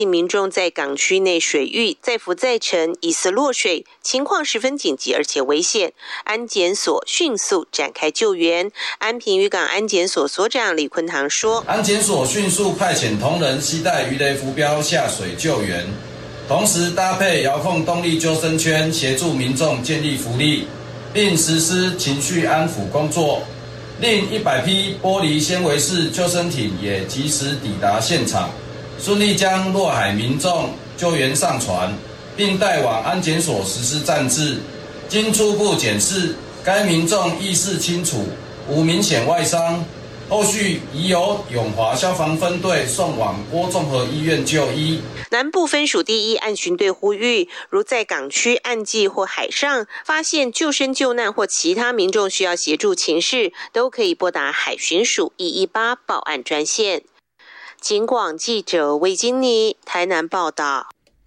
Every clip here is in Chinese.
民众在港区内水域载浮载沉，疑似落水，情况十分紧急而且危险。安检所迅速展开救援。安平渔港安检所所长李坤堂说：“ 安检所迅速派遣同仁携带鱼雷浮标下水救援，同时搭配遥控动力救生圈，协助民众建立浮力，并实施情绪安抚工作。另100批玻璃纤维式救生艇也及时抵达现场。”顺利将落海民众救援上船，并带往安检所实施暂治。经初步检视，该民众意识清楚，无明显外伤。后续已由永华消防分队送往郭综合医院就医。 南部分署第1岸巡队呼吁，如在港区岸际或海上发现救生救难或其他民众需要协助情事，都可以拨打海巡署118报案专线。警广记者魏金妮台南报道。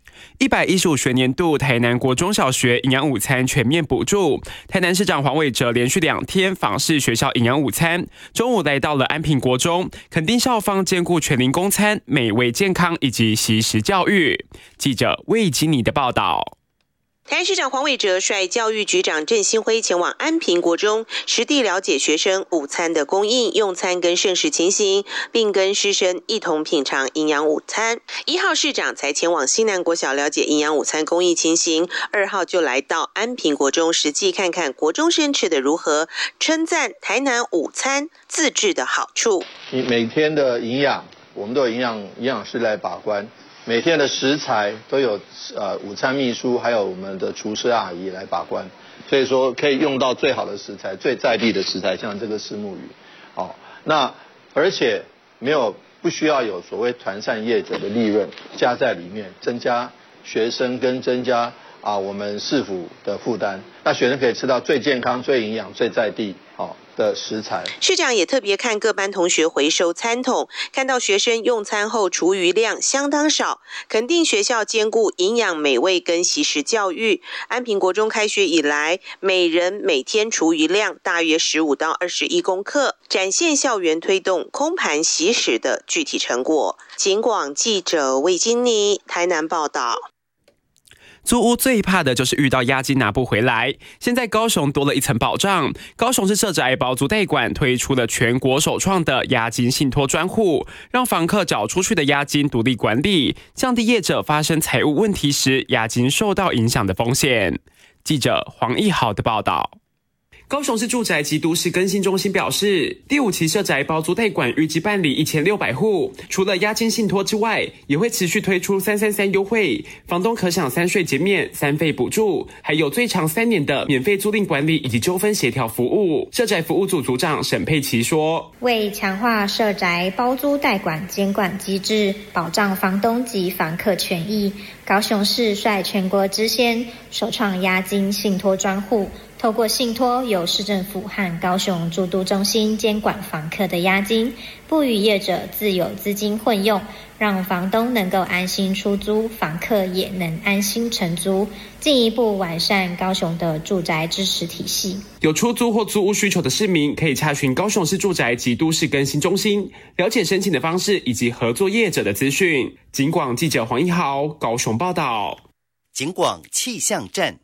115学年度台南国中小学营养午餐全面补助，台南市长黄伟哲连续2天访视学校营养午餐，中午来到了安平国中，肯定校方兼顾全龄供餐、美味健康以及惜食教育。记者魏金妮的报道。 台南市长黄伟哲率教育局长郑兴辉前往安平国中，实地了解学生午餐的供应、用餐跟剩食情形，并跟师生一同品尝营养午餐。1号市长才前往新南国小了解营养午餐供应情形，2号就来到安平国中实际看看国中生吃的如何，称赞台南午餐自制的好处。 每天的营养，我们都有营养师来把关。每天的食材都有午餐秘书还有我们的厨师阿姨来把关，所以说可以用到最好的食材、最在地的食材，像这个虱目鱼，那而且不需要有所谓团膳业者的利润加在里面，增加学生跟增加我们市府的负担，那学生可以吃到最健康、最营养、最在地的食材。 市长也特别看各班同学回收餐桶，看到学生用餐后厨余量相当少，肯定学校兼顾营养美味跟惜食教育。安平国中开学以来，每人每天厨余量大约15到21公克，展现校园推动空盘惜食的具体成果。警广记者魏金妮台南报道。 租屋最怕的就是遇到押金拿不回来，现在高雄多了一层保障。高雄市社宅包租代管推出了全国首创的押金信托专户，让房客缴出去的押金独立管理，降低业者发生财务问题时押金受到影响的风险。记者黄义豪的报道。高雄市住宅及都市更新中心表示，第5期社宅包租代管预计办理1600户，除了押金信托之外，也会持续推出333优惠，房东可享3税减免、3费补助，还有最长3年的免费租赁管理以及纠纷协调服务。社宅服务组组长沈佩琪说， 为强化社宅包租代管监管机制，保障房东及房客权益，高雄市率全国之先首创押金信托专户，透过信托由市政府和高雄住都中心监管房客的押金，不与业者自有资金混用，让房东能够安心出租，房客也能安心承租，进一步完善高雄的住宅支持体系。 有出租或租屋需求的市民可以查询高雄市住宅及都市更新中心，了解申请的方式以及合作业者的资讯。警广记者黄一豪高雄报道。 警广气象站。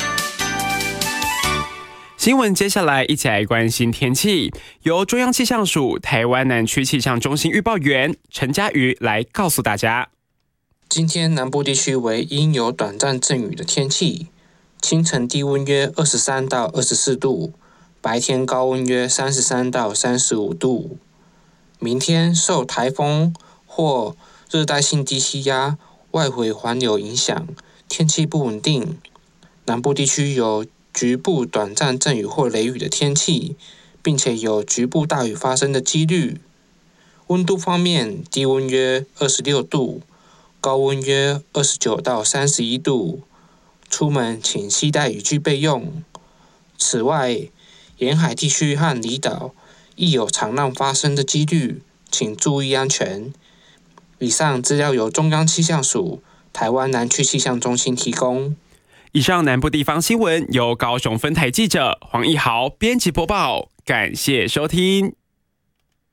新闻接下来一起来关心天气，由中央气象署台湾南区气象中心预报员陈嘉瑜来告诉大家。 今天南部地区为阴有短暂阵雨的天气，清晨低温约23到24度，白天高温约33到35度。明天受台风或热带性低气压外围环流影响，天气不稳定，南部地区有局部短暂阵雨或雷雨的天气，并且有局部大雨发生的几率。温度方面，低温约26度，高温约29到31度。出门请携带雨具备用。此外，沿海地区和离岛亦有长浪发生的几率，请注意安全。以上资料由中央气象署台湾南区气象中心提供。 以上南部地方新闻由高雄分台记者黄一豪编辑播报，感谢收听。